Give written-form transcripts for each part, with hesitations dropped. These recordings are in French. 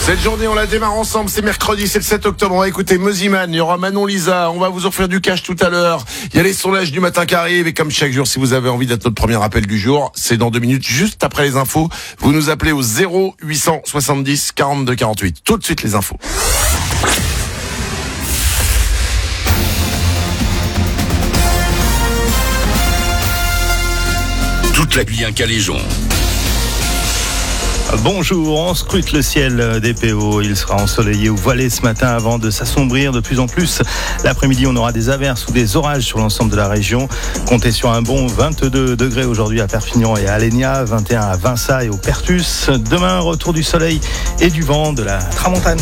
Cette journée, on la démarre ensemble. C'est mercredi, c'est le 7 octobre. On va écouter Moziman, il y aura Manon Lisa. On va vous offrir du cash tout à l'heure. Il y a les sondages du matin qui arrivent. Et comme chaque jour, si vous avez envie d'être notre premier appel du jour, c'est dans 2 minutes, juste après les infos. Vous nous appelez au 0870 42 48. Tout de suite, les infos. Toute la Guyane Caléjon. Bonjour, on scrute le ciel des PO. Il sera ensoleillé ou voilé ce matin avant de s'assombrir de plus en plus. L'après-midi, on aura des averses ou des orages sur l'ensemble de la région. Comptez sur un bon 22 degrés aujourd'hui à Perpignan et à Alenia, 21 à Vinça et au Pertus. Demain, retour du soleil et du vent de la tramontane.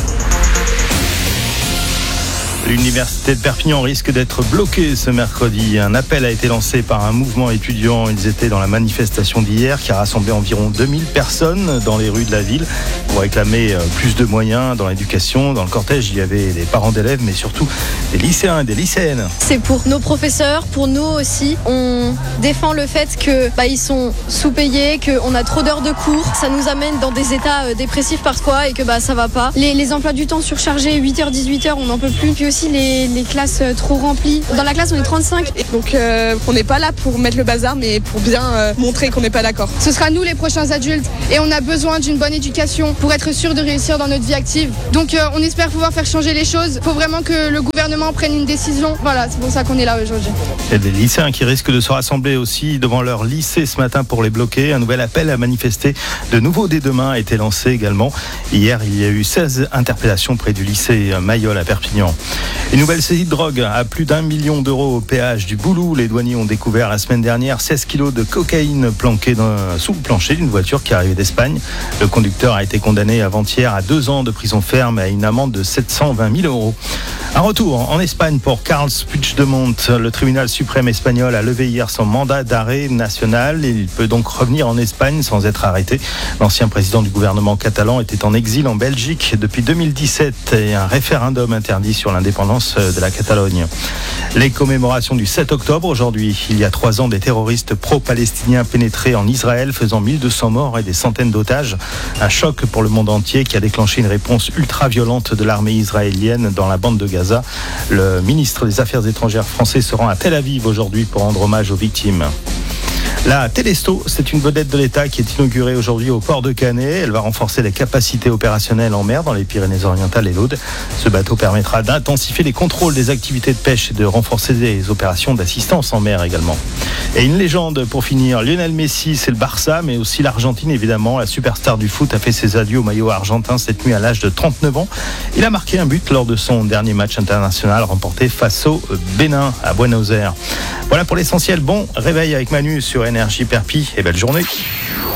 L'université de Perpignan risque d'être bloquée ce mercredi. Un appel a été lancé par un mouvement étudiant. Ils étaient dans la manifestation d'hier qui a rassemblé environ 2000 personnes dans les rues de la ville pour réclamer plus de moyens dans l'éducation. Dans le cortège, il y avait des parents d'élèves, mais surtout des lycéens et des lycéennes. C'est pour nos professeurs, pour nous aussi. On défend le fait qu'ils sont sous-payés, qu'on a trop d'heures de cours. Ça nous amène dans des états dépressifs parfois et que ça va pas. Les emplois du temps surchargés, 8h, 18h, on n'en peut plus. Puis aussi les classes trop remplies. Dans la classe, on est 35. Donc on n'est pas là pour mettre le bazar, mais pour bien montrer qu'on n'est pas d'accord. Ce sera nous les prochains adultes et on a besoin d'une bonne éducation pour être sûr de réussir dans notre vie active. Donc on espère pouvoir faire changer les choses. Il faut vraiment que le gouvernement prenne une décision. Voilà, c'est pour ça qu'on est là aujourd'hui. Il y a des lycéens qui risquent de se rassembler aussi devant leur lycée ce matin pour les bloquer. Un nouvel appel à manifester de nouveau dès demain a été lancé également. Hier, il y a eu 16 interpellations près du lycée Mayol à Perpignan. Une nouvelle saisie de drogue à plus d'1 million d'euros au péage du Boulou. Les douaniers ont découvert la semaine dernière 16 kilos de cocaïne planquée sous le plancher d'une voiture qui arrivait d'Espagne. Le conducteur a été condamné avant-hier à 2 ans de prison ferme et à une amende de 720 000 euros. Un retour en Espagne pour Carles Puigdemont. Le tribunal suprême espagnol a levé hier son mandat d'arrêt national. Il peut donc revenir en Espagne sans être arrêté. L'ancien président du gouvernement catalan était en exil en Belgique depuis 2017 et un référendum interdit sur l'indépendance de la Catalogne. Les commémorations du 7 octobre aujourd'hui. Il y a 3 ans, des terroristes pro-palestiniens pénétrés en Israël, faisant 1200 morts et des centaines d'otages. Un choc pour le monde entier qui a déclenché une réponse ultra-violente de l'armée israélienne dans la bande de Gaza. Le ministre des Affaires étrangères français se rend à Tel Aviv aujourd'hui pour rendre hommage aux victimes. La Telesto, c'est une vedette de l'État qui est inaugurée aujourd'hui au port de Canet. Elle va renforcer les capacités opérationnelles en mer dans les Pyrénées-Orientales et l'Aude. Ce bateau permettra d'intensifier les contrôles des activités de pêche et de renforcer les opérations d'assistance en mer également. Et une légende pour finir, Lionel Messi, c'est le Barça, mais aussi l'Argentine évidemment. La superstar du foot a fait ses adieux au maillot argentin cette nuit à l'âge de 39 ans. Il a marqué un but lors de son dernier match international remporté face au Bénin à Buenos Aires. Voilà pour l'essentiel. Bon réveil avec Manu sur Énergie Perpi et belle journée.